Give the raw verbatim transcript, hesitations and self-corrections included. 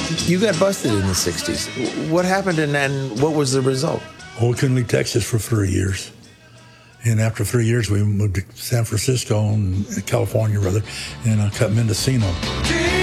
You got busted in the sixties. What happened and, and what was the result? Well, we couldn't leave Texas for three years. And after three years, we moved to San Francisco, and California, rather, and uh, cut Mendocino.